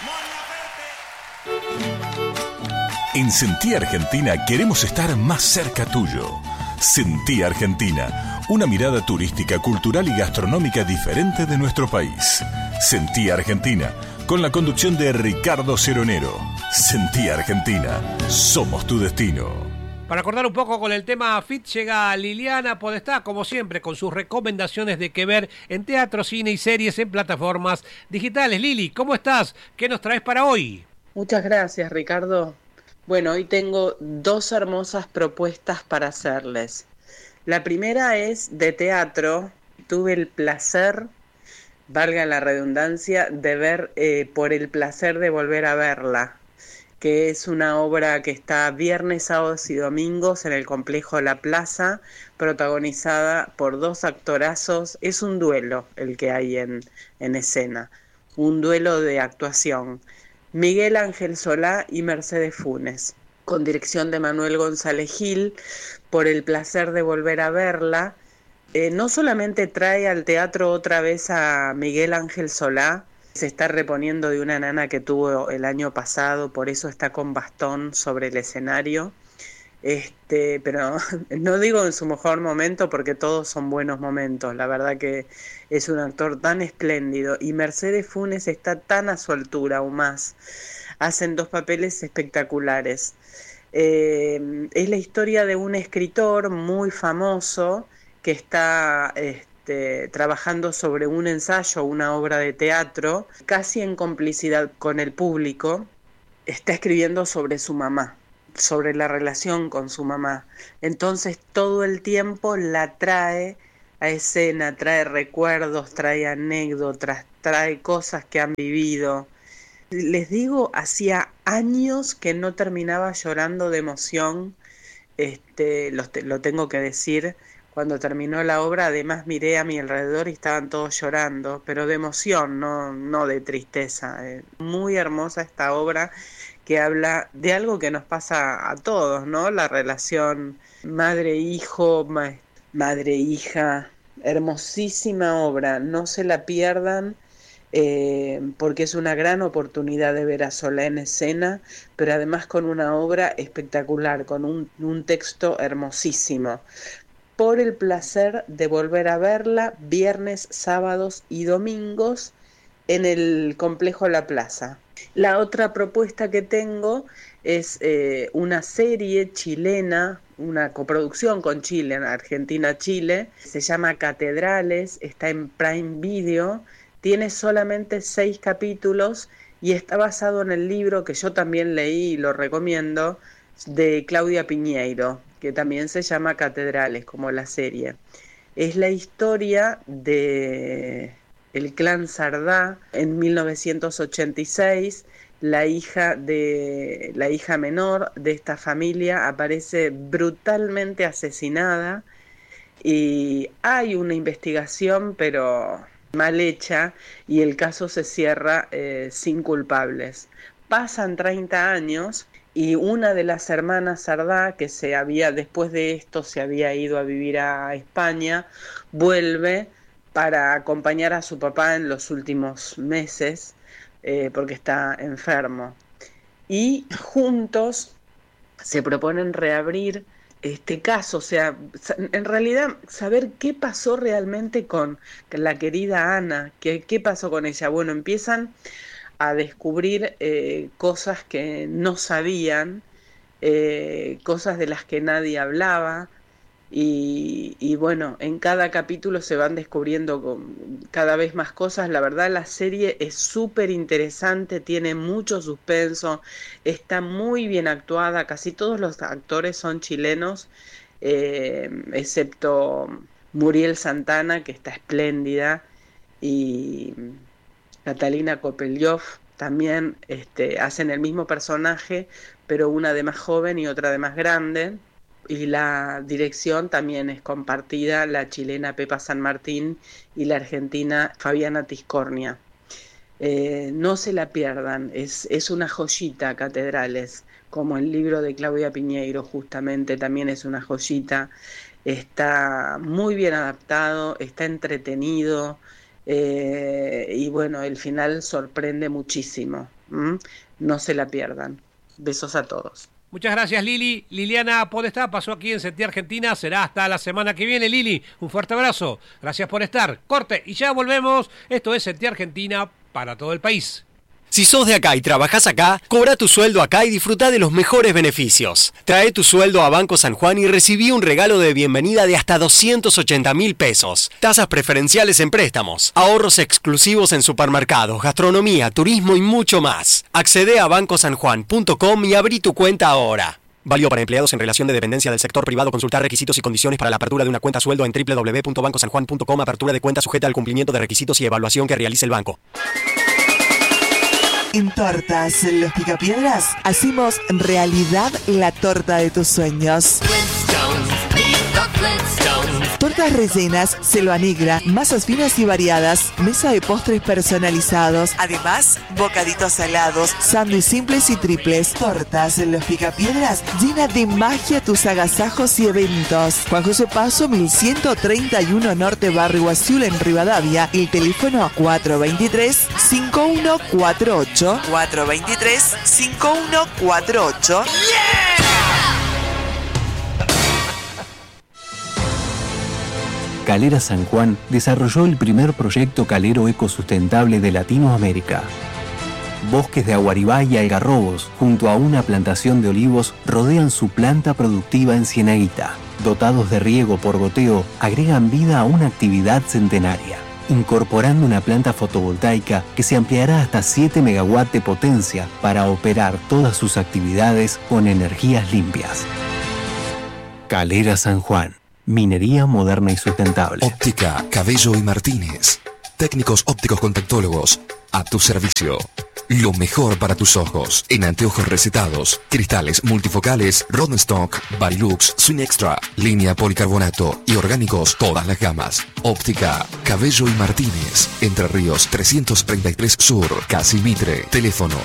En Sentí Argentina queremos estar más cerca tuyo. Sentí Argentina, una mirada turística, cultural y gastronómica diferente de nuestro país. Sentí Argentina, con la conducción de Ricardo Ceronero. Sentí Argentina, somos tu destino. Para acordar un poco con el tema FIT llega Liliana Podestá, como siempre, con sus recomendaciones de qué ver en teatro, cine y series en plataformas digitales. Lili, ¿cómo estás? ¿Qué nos traes para hoy? Muchas gracias, Ricardo. Bueno, hoy tengo dos hermosas propuestas para hacerles. La primera es de teatro. Tuve el placer, valga la redundancia, de ver Por el placer de volver a verla, que es una obra que está viernes, sábados y domingos en el Complejo La Plaza, protagonizada por dos actorazos. Es un duelo el que hay en escena, un duelo de actuación. Miguel Ángel Solá y Mercedes Funes, con dirección de Manuel González Gil. Por el placer de volver a verla, no solamente trae al teatro otra vez a Miguel Ángel Solá, se está reponiendo de una nana que tuvo el año pasado, por eso está con bastón sobre el escenario, pero no digo en su mejor momento porque todos son buenos momentos, la verdad que es un actor tan espléndido, y Mercedes Funes está tan a su altura aún más, hacen dos papeles espectaculares. Es la historia de un escritor muy famoso que está trabajando sobre un ensayo, una obra de teatro, casi en complicidad con el público. Está escribiendo sobre su mamá, sobre la relación con su mamá. Entonces todo el tiempo la trae a escena, trae recuerdos, trae anécdotas, trae cosas que han vivido. Les digo, hacía años que no terminaba llorando de emoción, lo tengo que decir. Cuando terminó la obra, además miré a mi alrededor y estaban todos llorando, pero de emoción, no de tristeza. Muy hermosa esta obra que habla de algo que nos pasa a todos, ¿no? La relación madre-hijo, madre-hija. Hermosísima obra, no se la pierdan. Porque es una gran oportunidad de ver a Solá en escena, pero además con una obra espectacular, con un texto hermosísimo. Por el placer de volver a verla, viernes, sábados y domingos en el Complejo La Plaza. La otra propuesta que tengo es una serie chilena, una coproducción con Chile, Argentina-Chile, se llama Catedrales, está en Prime Video, tiene solamente 6 capítulos y está basado en el libro que yo también leí y lo recomiendo, de Claudia Piñeiro, que también se llama Catedrales, como la serie. Es la historia de el clan Sardá en 1986. La hija menor de esta familia aparece brutalmente asesinada y hay una investigación, pero mal hecha, y el caso se cierra sin culpables. Pasan 30 años y una de las hermanas Sardá, que después de esto se había ido a vivir a España, vuelve para acompañar a su papá en los últimos meses, porque está enfermo. Y juntos se proponen reabrir este caso, o sea, en realidad saber qué pasó realmente con la querida Ana, qué pasó con ella. Bueno, empiezan a descubrir cosas que no sabían, cosas de las que nadie hablaba, y bueno, en cada capítulo se van descubriendo cada vez más cosas. La verdad, la serie es súper interesante, tiene mucho suspenso, está muy bien actuada, casi todos los actores son chilenos, excepto Muriel Santana, que está espléndida, y Catalina Kopelyov también hacen el mismo personaje, pero una de más joven y otra de más grande. Y la dirección también es compartida, la chilena Pepa San Martín y la argentina Fabiana Tiscornia. No se la pierdan, es una joyita, Catedrales, como el libro de Claudia Piñeiro justamente también es una joyita. Está muy bien adaptado, está entretenido, y bueno, el final sorprende muchísimo. No se la pierdan. Besos a todos. Muchas gracias, Lili. Liliana Podestá pasó aquí en Sentir Argentina. Será hasta la semana que viene, Lili. Un fuerte abrazo. Gracias por estar. Corte y ya volvemos. Esto es Sentir Argentina para todo el país. Si sos de acá y trabajás acá, cobra tu sueldo acá y disfruta de los mejores beneficios. Trae tu sueldo a Banco San Juan y recibí un regalo de bienvenida de hasta 280.000 pesos. Tasas preferenciales en préstamos, ahorros exclusivos en supermercados, gastronomía, turismo y mucho más. Accede a bancosanjuan.com y abrí tu cuenta ahora. Válido para empleados en relación de dependencia del sector privado. Consultar requisitos y condiciones para la apertura de una cuenta sueldo en www.bancosanjuan.com. Apertura de cuenta sujeta al cumplimiento de requisitos y evaluación que realice el banco. En Tortas Los Picapiedras hacemos realidad la torta de tus sueños. Tortas rellenas, selva negra, masas finas y variadas, mesa de postres personalizados, además bocaditos salados, sándwiches simples y triples. Tortas Los Picapiedras llena de magia tus agasajos y eventos. Juan José Paso 1131 Norte, Barrio Azul en Rivadavia. El teléfono 423-5148. 423-5148. Calera San Juan desarrolló el primer proyecto calero ecosustentable de Latinoamérica. Bosques de aguaribá y algarrobos, junto a una plantación de olivos, rodean su planta productiva en Cienaguita. Dotados de riego por goteo, agregan vida a una actividad centenaria, incorporando una planta fotovoltaica que se ampliará hasta 7 megawatts de potencia para operar todas sus actividades con energías limpias. Calera San Juan. Minería moderna y sustentable. Óptica Cabello y Martínez. Técnicos ópticos contactólogos a tu servicio. Lo mejor para tus ojos en anteojos recetados, cristales multifocales, Rodenstock, Barilux, Swing Extra, línea policarbonato y orgánicos, todas las gamas. Óptica Cabello y Martínez. Entre Ríos 333 Sur, Casi Mitre. Teléfono